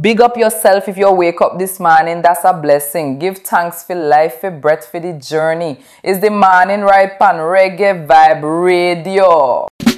Big up yourself if you wake up this morning, that's a blessing. Give thanks for life, for breath, for the journey. It's the morning right pan Reggae Vibe Radio.